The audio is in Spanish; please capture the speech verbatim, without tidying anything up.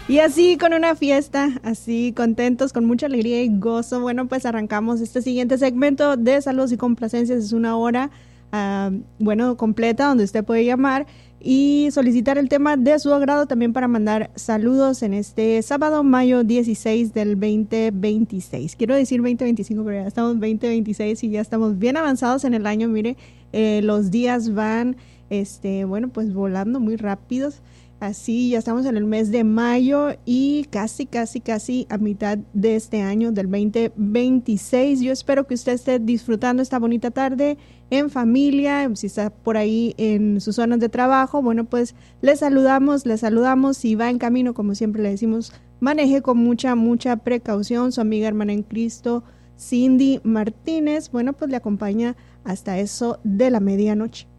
Y así con una fiesta, así contentos, con mucha alegría y gozo, bueno, pues arrancamos este siguiente segmento de Saludos y Complacencias. Es una hora, uh, bueno, completa donde usted puede llamar y solicitar el tema de su agrado también para mandar saludos en este sábado, mayo dieciséis del veinte veintiséis. Quiero decir veinte veinticinco, pero ya estamos veinte veintiséis y ya estamos bien avanzados en el año. Mire, eh, los días van, este, bueno, pues volando muy rápidos. Así ya estamos en el mes de mayo y casi, casi, casi a mitad de este año del veinte veintiséis. Yo espero que usted esté disfrutando esta bonita tarde en familia, si está por ahí en sus zonas de trabajo. Bueno, pues le saludamos, le saludamos. Si va en camino, como siempre le decimos, maneje con mucha, mucha precaución. Su amiga hermana en Cristo, Cindy Martínez, bueno, pues le acompaña hasta eso de la medianoche.